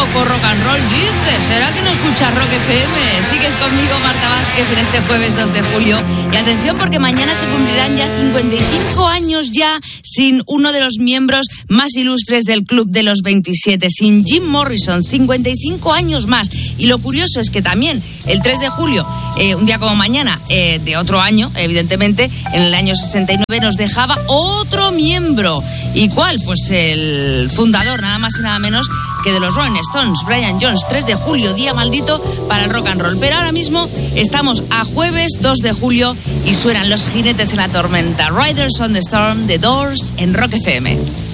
poco rock and roll, dices. ¿Será que no escuchas Rock FM? Sigues conmigo, Marta Vázquez, en este jueves 2 de julio. Y atención, porque mañana se cumplirán ya 55 años ya sin uno de los miembros más ilustres del Club de los 27, sin Jim Morrison. 55 años más. Y lo curioso es que también el 3 de julio, un día como mañana, de otro año, evidentemente, en el año 69 nos dejaba otro miembro. ¿Y cuál? Pues el fundador, nada más y nada menos que de los Rolling Stones, Brian Jones. 3 de julio, día maldito para el rock and roll. Pero ahora mismo estamos a jueves 2 de julio y suenan Los Jinetes en la Tormenta, Riders on the Storm, The Doors en Rock FM.